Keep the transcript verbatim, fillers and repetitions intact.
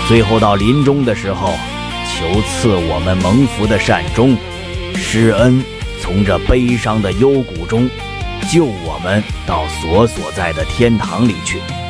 最后到临终的时候，求赐我们蒙福的善终，施恩从这悲伤的幽谷中救我们到所所在的天堂里去。